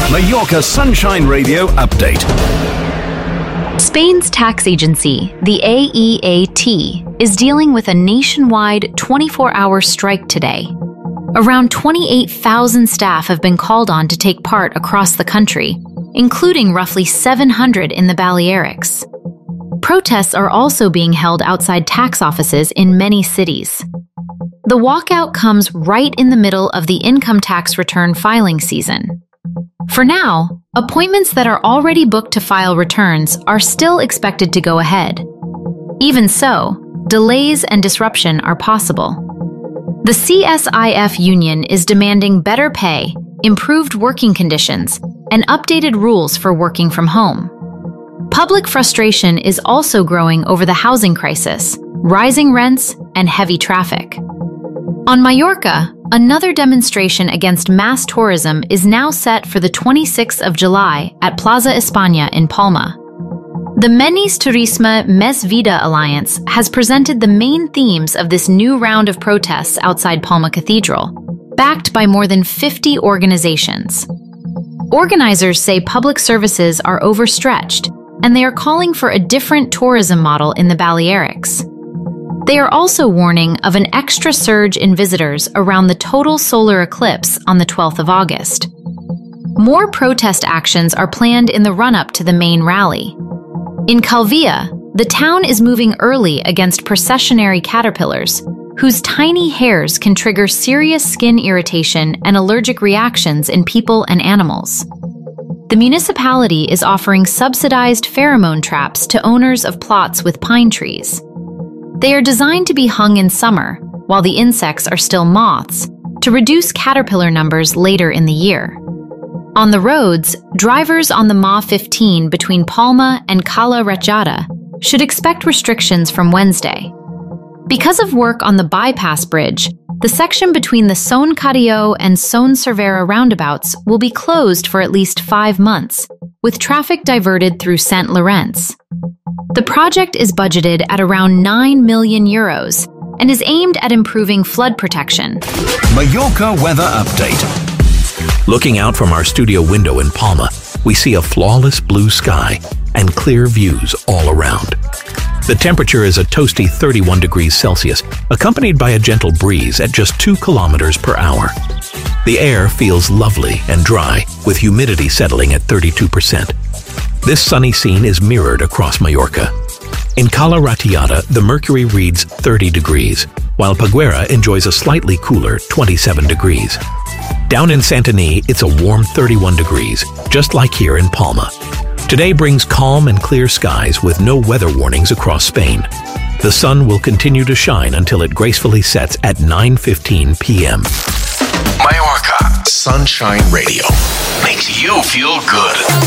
Mallorca Sunshine Radio Update. Spain's tax agency, the AEAT, is dealing with a nationwide 24-hour strike today. Around 28,000 staff have been called on to take part across the country, including roughly 700 in the Balearics. Protests are also being held outside tax offices in many cities. The walkout comes right in the middle of the income tax return filing season. For now, appointments that are already booked to file returns are still expected to go ahead. Even so, delays and disruption are possible. The CSIF union is demanding better pay, improved working conditions, and updated rules for working from home. Public frustration is also growing over the housing crisis, rising rents, and heavy traffic. On Mallorca, another demonstration against mass tourism is now set for the 26th of July at Plaza España in Palma. The Menys Turisme Més Vida Alliance has presented the main themes of this new round of protests outside Palma Cathedral, backed by more than 50 organizations. Organizers say public services are overstretched, and they are calling for a different tourism model in the Balearics. They are also warning of an extra surge in visitors around the total solar eclipse on the 12th of August. More protest actions are planned in the run-up to the main rally. In Calvia, the town is moving early against processionary caterpillars, whose tiny hairs can trigger serious skin irritation and allergic reactions in people and animals. The municipality is offering subsidized pheromone traps to owners of plots with pine trees. They are designed to be hung in summer, while the insects are still moths, to reduce caterpillar numbers later in the year. On the roads, drivers on the MA15 between Palma and Cala Ratjada should expect restrictions from Wednesday. Because of work on the bypass bridge, the section between the Son Carrió and Son Cervera roundabouts will be closed for at least 5 months, with traffic diverted through St. Lawrence. The project is budgeted at around €9 million and is aimed at improving flood protection. Mallorca Weather Update. Looking out from our studio window in Palma, we see a flawless blue sky and clear views all around. The temperature is a toasty 31 degrees Celsius, accompanied by a gentle breeze at just 2 kilometers per hour. The air feels lovely and dry, with humidity settling at 32%. This sunny scene is mirrored across Mallorca. In Cala Ratjada, the mercury reads 30 degrees, while Peguera enjoys a slightly cooler 27 degrees. Down in Santanyí, it's a warm 31 degrees, just like here in Palma. Today brings calm and clear skies with no weather warnings across Spain. The sun will continue to shine until it gracefully sets at 9:15 p.m. Mallorca Sunshine Radio makes you feel good.